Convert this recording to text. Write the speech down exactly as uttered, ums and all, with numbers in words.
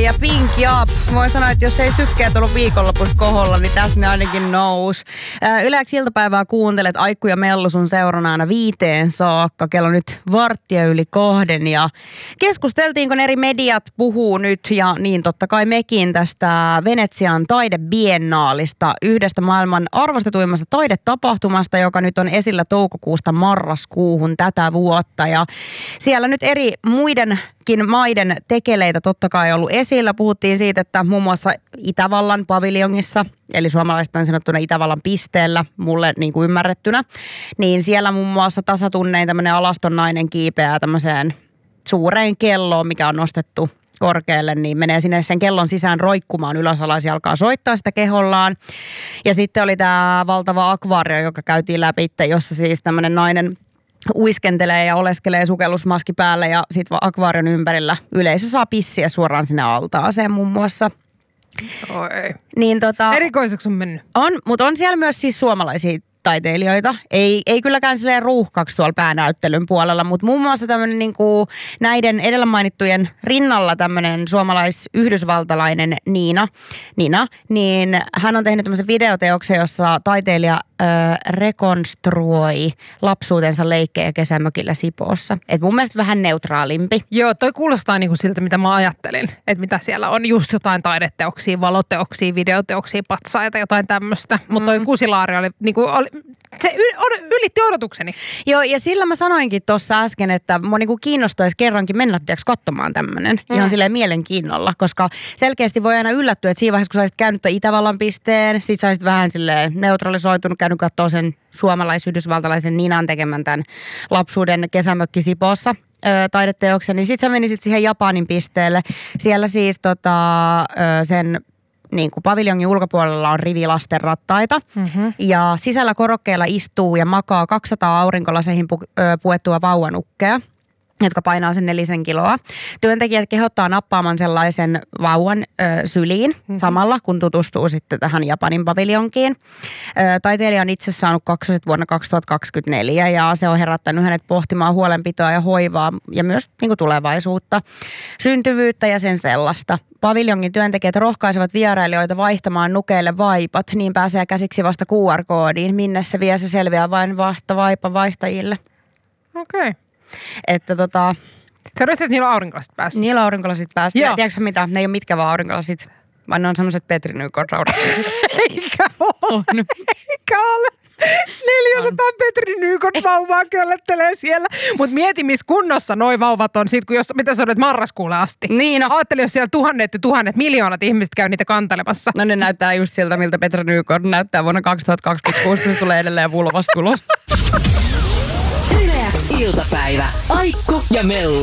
ja Pink Up. Voin sanoa, että jos ei sykkeet ollut viikonlopussa koholla, niin tässä ne ainakin nous. Yleensä iltapäivää kuuntelet Aikku ja Mellu sun seurana aina viiteen saakka. Kello nyt varttia yli kahden ja keskusteltiin, kun eri mediat puhuu nyt ja niin totta kai mekin tästä Venetsian taidebiennaalista, yhdestä maailman arvostetuimmasta taidetapahtumasta, joka nyt on esillä toukokuusta marraskuuhun tätä vuotta ja siellä nyt eri muidenkin maiden tekeleitä totta kai ollut esillä. Puhuttiin siitä, että muun muassa Itävallan paviljongissa, eli suomalaistaan sanottuna Itävallan pisteellä, mulle niin kuin ymmärrettynä, niin siellä muun muassa tasatunnein tämmöinen alaston nainen kiipeää tämmöiseen suureen kelloon, mikä on nostettu korkealle, niin menee sinne sen kellon sisään roikkumaan ylös alas ja alkaa soittaa sitä kehollaan. Ja sitten oli tämä valtava akvaario, joka käytiin läpi, jossa siis tämmöinen nainen uiskentelee ja oleskelee sukellusmaski päälle ja sitten akvaarion ympärillä yleisö saa pissiä suoraan sinne altaaseen muun muassa. Oh, ei. Niin tota, erikoiseksi on mennyt. On, mutta on siellä myös siis suomalaisia taiteilijoita. Ei, ei kylläkään silleen ruuhkaksi tuolla päänäyttelyn puolella, mutta muun muassa tämmöinen niinku näiden edellä mainittujen rinnalla tämmöinen suomalais-yhdysvaltalainen Niina, Nina, niin hän on tehnyt tämmöisen videoteoksen, jossa taiteilija ö, rekonstruoi lapsuutensa leikkejä kesämökillä Sipoossa. Et mun mielestä vähän neutraalimpi. Joo, toi kuulostaa niinku siltä, mitä mä ajattelin. Että mitä siellä on, just jotain taideteoksia, valoteoksia, videoteoksia, patsaita, jotain tämmöistä. Mm. Mutta toi Kusilaari oli, niinku, oli se ylitti odotukseni. Joo, ja sillä mä sanoinkin tuossa äsken, että mua niinku kiinnostaisi kerrankin mennä tiiäks katsomaan tämmönen. Mm. Ihan silleen mielenkiinnolla, koska selkeästi voi aina yllättyä, että siinä vaiheessa, kun sä olisit käynyt Itävallan pisteen, sit sä olisit vähän silleen neutralisoitunut, käynyt katsoa sen suomalais-yhdysvaltalaisen Ninan tekemän tämän lapsuuden kesämökki Sipoossa taideteoksen, niin sit sä menisit siihen Japanin pisteelle. Siellä siis tota, sen niin kuin paviljongin ulkopuolella on rivi lastenrattaita mm-hmm. ja sisällä korokkeella istuu ja makaa kaksisataa aurinkolaseihin pu- puettua vauvanukkea, jotka painaa sen nelisen kiloa. Työntekijät kehottaa nappaamaan sellaisen vauvan ö, syliin mm-hmm. samalla, kun tutustuu sitten tähän Japanin paviljonkiin. Ö, taiteilija on itse saanut kaksoset vuonna kaksituhattakaksikymmentäneljä ja se on herättänyt hänet pohtimaan huolenpitoa ja hoivaa ja myös niin kuin tulevaisuutta, syntyvyyttä ja sen sellaista. Paviljongin työntekijät rohkaisevat vierailijoita vaihtamaan nukeille vaipat, niin pääsee käsiksi vasta Q R-koodiin, minne se vie, se selviää vain vasta vaipan vaihtajille. Okei. Okay. Että tota... Sä odotit, että niillä on aurinkolasit päässä? Niillä on aurinkolasit päässä. Ja tiedätkö mitä? Ne ei ole mitkä vaan aurinkolasit, vaan ne on semmoiset Petri Nykort aurinkolasit. Eikä ole. Eikä ole. neljäsataa Petri Nykort vauvaa köllettelee siellä. Mutta mieti, missä kunnossa noi vauvat on siitä, kun jos, mitä sä olet marraskuulle asti. Niin no. Ajattelin, jos siellä tuhannet ja tuhannet, miljoonat ihmiset käy niitä kantelemassa. No ne näyttää just siltä, miltä Petri Nykort näyttää vuonna kaksituhattakaksikymmentäkuusi, kun se tulee edelleen vulvasta ulos. Yle X iltapäivä. Aikku ja Mellu.